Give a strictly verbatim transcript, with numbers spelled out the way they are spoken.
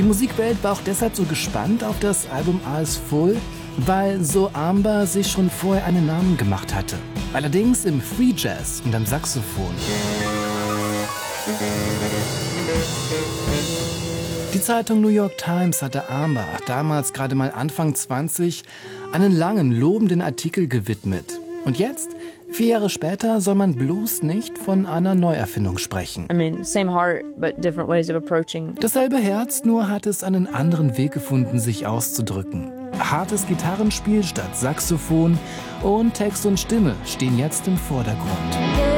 Musikwelt war auch deshalb so gespannt auf das Album Eyes Full, weil So Amber sich schon vorher einen Namen gemacht hatte. Allerdings im Free Jazz und am Saxophon. Die Zeitung New York Times hatte Amber, damals gerade mal Anfang zwanzig, einen langen, lobenden Artikel gewidmet. Und jetzt, vier Jahre später, soll man bloß nicht von einer Neuerfindung sprechen. I mean, same heart, but different ways of approaching. Dasselbe Herz, nur hat es einen anderen Weg gefunden, sich auszudrücken. Hartes Gitarrenspiel statt Saxophon und Text und Stimme stehen jetzt im Vordergrund.